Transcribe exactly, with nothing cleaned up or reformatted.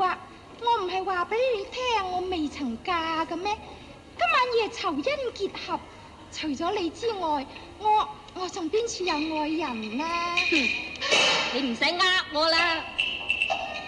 啊，我唔係話俾你聽我未曾嫁嘅咩？今晚夜酬姻結合，除咗你之外，我我仲邊處有愛人呢？ 你唔使呃我啦。